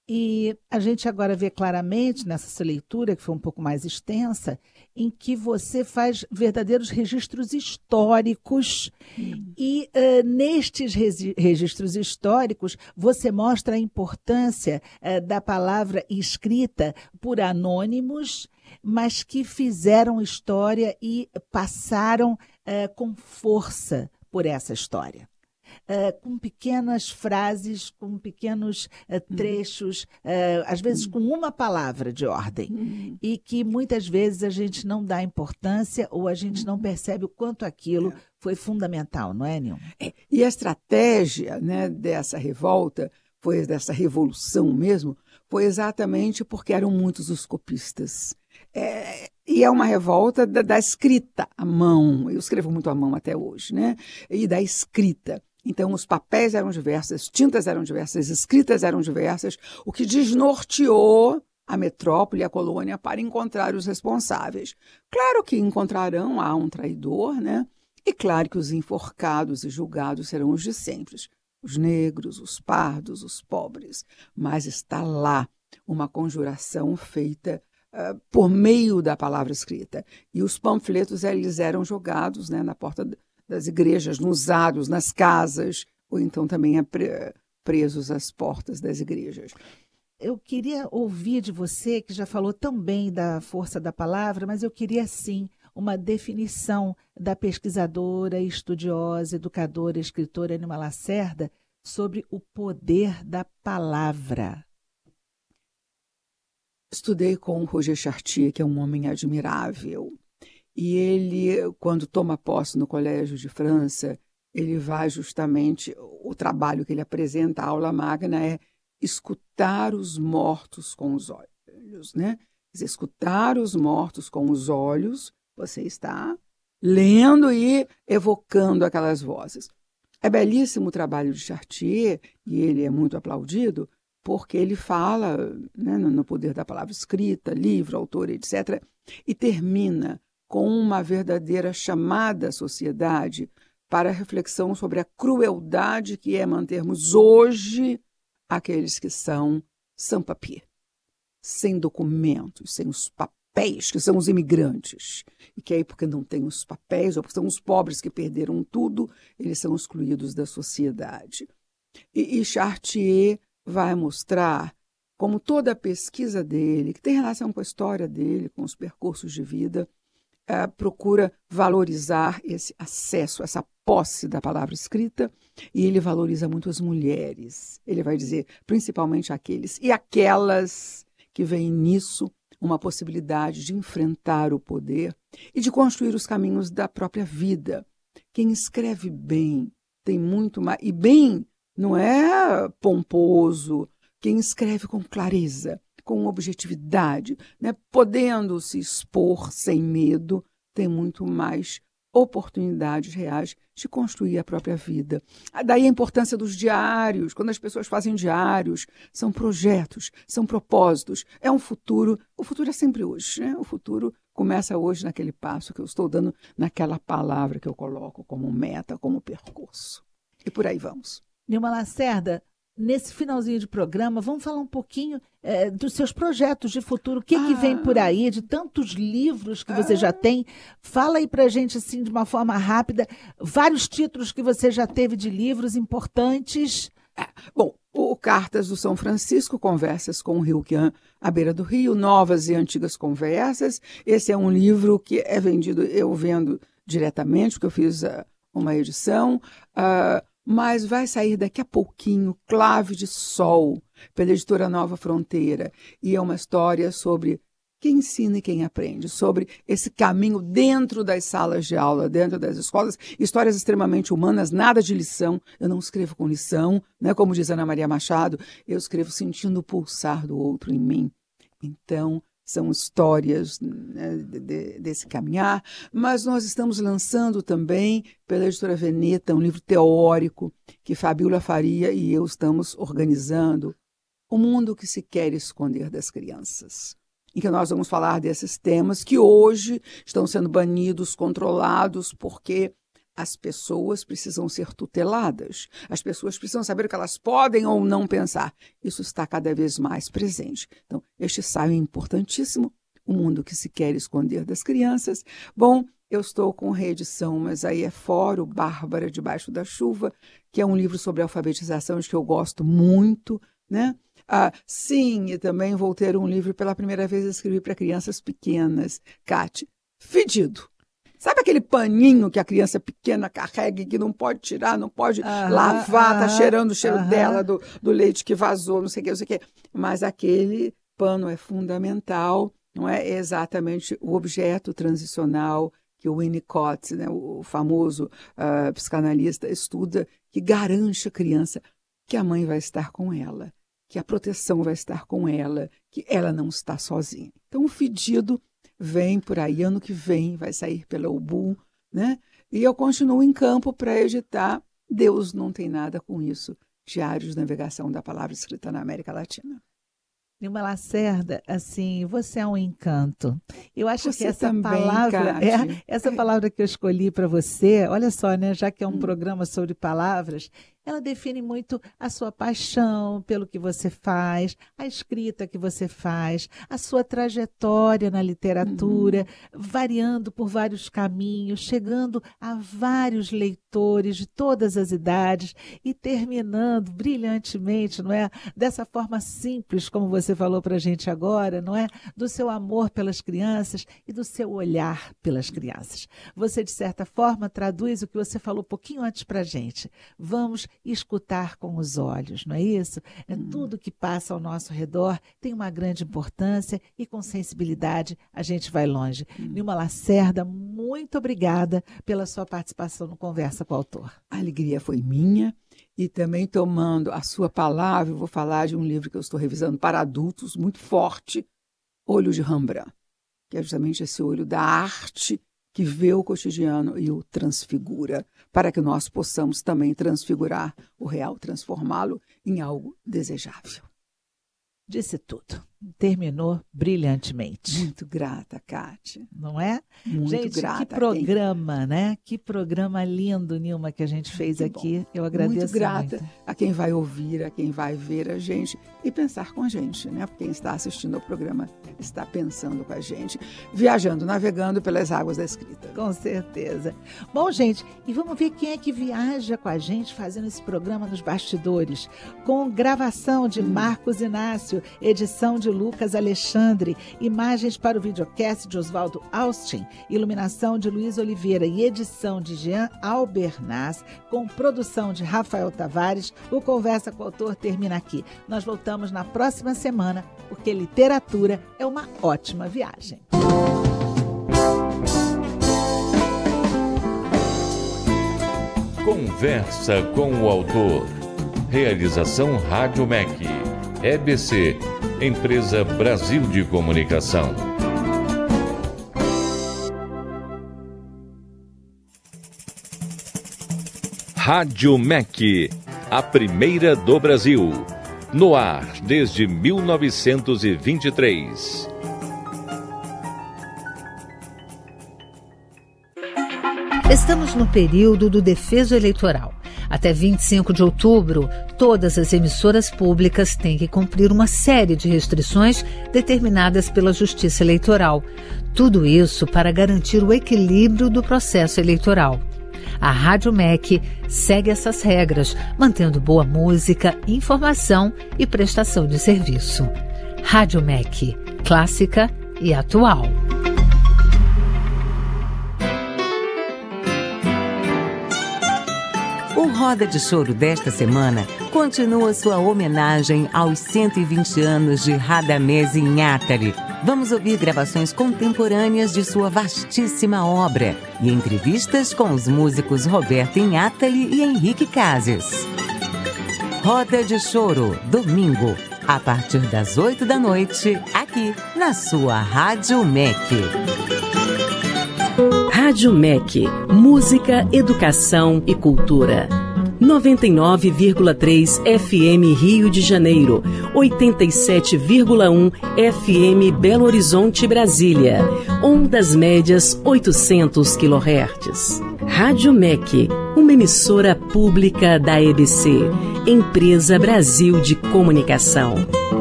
E a gente agora vê claramente nessa sua leitura, que foi um pouco mais extensa, em que você faz verdadeiros registros históricos e nestes registros históricos você mostra a importância da palavra escrita por anônimos, mas que fizeram história e passaram com força por essa história. Com pequenas frases, com pequenos trechos, às vezes com uma palavra de ordem, e que muitas vezes a gente não dá importância ou a gente não percebe o quanto aquilo foi fundamental, não é, Nilma? E a estratégia, né, dessa revolta, dessa revolução mesmo, foi exatamente porque eram muitos os copistas. E é uma revolta da escrita à mão. Eu escrevo muito à mão até hoje, né? E da escrita. Então, os papéis eram diversos, as tintas eram diversas, as escritas eram diversas, o que desnorteou a metrópole, a colônia, para encontrar os responsáveis. Claro que encontrarão, há um traidor, né? E claro que os enforcados e julgados serão os de sempre, os negros, os pardos, os pobres. Mas está lá uma conjuração feita por meio da palavra escrita. E os panfletos eles eram jogados, né, na porta das igrejas, nos aros, nas casas, ou então também presos às portas das igrejas. Eu queria ouvir de você, que já falou tão bem da força da palavra, mas eu queria, sim, uma definição da pesquisadora, estudiosa, educadora, escritora Nilma Lacerda sobre o poder da palavra. Estudei com o Roger Chartier, que é um homem admirável. E ele, quando toma posse no Colégio de França, ele vai justamente, o trabalho que ele apresenta, a aula magna, é escutar os mortos com os olhos, né? Escutar os mortos com os olhos, você está lendo e evocando aquelas vozes. É belíssimo o trabalho de Chartier, e ele é muito aplaudido, porque ele fala, né, no poder da palavra escrita, livro, autor, etc., e termina com uma verdadeira chamada à sociedade para a reflexão sobre a crueldade que é mantermos hoje aqueles que são sans-papier, sem documentos, sem os papéis, que são os imigrantes. E que aí, porque não têm os papéis, ou porque são os pobres que perderam tudo, eles são excluídos da sociedade. E Chartier vai mostrar como toda a pesquisa dele, que tem relação com a história dele, com os percursos de vida, procura valorizar esse acesso, essa posse da palavra escrita, e ele valoriza muito as mulheres. Ele vai dizer, principalmente aqueles e aquelas que veem nisso uma possibilidade de enfrentar o poder e de construir os caminhos da própria vida. Quem escreve bem tem muito mais, e bem não é pomposo, quem escreve com clareza, com objetividade, né? Podendo se expor sem medo, tem muito mais oportunidades reais de construir a própria vida. Daí a importância dos diários. Quando as pessoas fazem diários, são projetos, são propósitos. É um futuro. O futuro é sempre hoje, né? O futuro começa hoje naquele passo que eu estou dando, naquela palavra que eu coloco como meta, como percurso. E por aí vamos. Nilma Lacerda, nesse finalzinho de programa, vamos falar um pouquinho dos seus projetos de futuro. O que vem por aí, de tantos livros que você já tem? Fala aí para a gente, assim, de uma forma rápida, vários títulos que você já teve de livros importantes. Bom, o Cartas do São Francisco, Conversas com o Rio Quian, à beira do rio, Novas e Antigas Conversas. Esse é um livro que é vendido, eu vendo diretamente, porque eu fiz uma edição, mas vai sair daqui a pouquinho, Clave de Sol, pela editora Nova Fronteira. E é uma história sobre quem ensina e quem aprende, sobre esse caminho dentro das salas de aula, dentro das escolas, histórias extremamente humanas, nada de lição. Eu não escrevo com lição, né? Como diz Ana Maria Machado, eu escrevo sentindo o pulsar do outro em mim. Então, são histórias, né, desse caminhar, mas nós estamos lançando também, pela editora Veneta, um livro teórico que Fabíola Faria e eu estamos organizando, O Mundo que se Quer Esconder das Crianças, em que nós vamos falar desses temas que hoje estão sendo banidos, controlados, porque as pessoas precisam ser tuteladas, as pessoas precisam saber o que elas podem ou não pensar. Isso está cada vez mais presente. Então, este ensaio é importantíssimo, O Mundo que se Quer Esconder das Crianças. Bom, eu estou com reedição, mas aí é fora, o Bárbara Debaixo da Chuva, que é um livro sobre alfabetização que eu gosto muito, né? Sim, e também vou ter um livro pela primeira vez a escrever para crianças pequenas, Cate, Fedido. Sabe aquele paninho que a criança pequena carrega e que não pode tirar, não pode lavar, tá cheirando o cheiro dela, do leite que vazou, não sei o que. Mas aquele pano é fundamental, não é exatamente o objeto transicional que o Winnicott, né, o famoso psicanalista, estuda, que garante a criança que a mãe vai estar com ela, que a proteção vai estar com ela, que ela não está sozinha. Então, o Fedido vem por aí, ano que vem, vai sair pela Ubu, né? E eu continuo em campo para editar Deus Não Tem Nada Com Isso, Diários de Navegação da Palavra Escrita na América Latina. Nilma Lacerda, assim, você é um encanto. Eu acho você que essa também, palavra, essa palavra que eu escolhi para você, olha só, né, já que é um programa sobre palavras, ela define muito a sua paixão pelo que você faz, a escrita que você faz, a sua trajetória na literatura, variando por vários caminhos, chegando a vários leitores de todas as idades e terminando brilhantemente, não é? Dessa forma simples, como você falou para a gente agora, não é? Do seu amor pelas crianças e do seu olhar pelas crianças. Você, de certa forma, traduz o que você falou pouquinho antes para a gente. Vamos escutar com os olhos, não é isso? Tudo que passa ao nosso redor tem uma grande importância e com sensibilidade a gente vai longe. Nilma Lacerda, muito obrigada pela sua participação no Conversa com o Autor. A alegria foi minha e também tomando a sua palavra, eu vou falar de um livro que eu estou revisando para adultos, muito forte, Olho de Rembrandt, que é justamente esse olho da arte que vê o cotidiano e o transfigura, para que nós possamos também transfigurar o real, transformá-lo em algo desejável. Disse tudo. Terminou brilhantemente. Muito grata, Cátia. Não é? Muito gente, grata. Que programa, né? Que programa lindo, Nilma, que a gente fez aqui. Eu agradeço muito. Grata muito. A quem vai ouvir, a quem vai ver a gente e pensar com a gente, né? Porque quem está assistindo ao programa está pensando com a gente, viajando, navegando pelas águas da escrita. Com certeza. Bom, gente, e vamos ver quem é que viaja com a gente fazendo esse programa nos bastidores. Com gravação de Marcos Inácio, edição de Lucas Alexandre, imagens para o videocast de Oswaldo Austin, iluminação de Luiz Oliveira e edição de Jean Albernaz, com produção de Rafael Tavares. O Conversa com o Autor termina aqui. Nós voltamos na próxima semana, porque literatura é uma ótima viagem. Conversa com o Autor. Realização Rádio MEC. EBC, Empresa Brasil de Comunicação. Rádio MEC, a primeira do Brasil. No ar desde 1923. Estamos no período do defeso eleitoral. Até 25 de outubro, todas as emissoras públicas têm que cumprir uma série de restrições determinadas pela Justiça Eleitoral. Tudo isso para garantir o equilíbrio do processo eleitoral. A Rádio MEC segue essas regras, mantendo boa música, informação e prestação de serviço. Rádio MEC, clássica e atual. O Roda de Choro desta semana continua sua homenagem aos 120 anos de Radamés Inátali. Vamos ouvir gravações contemporâneas de sua vastíssima obra e entrevistas com os músicos Roberto Inátali e Henrique Cases. Roda de Choro, domingo, a partir das 8 da noite, aqui na sua Rádio MEC. Rádio MEC, música, educação e cultura. 99,3 FM Rio de Janeiro, 87,1 FM Belo Horizonte, Brasília, ondas médias 800 kHz. Rádio MEC, uma emissora pública da EBC, Empresa Brasil de Comunicação.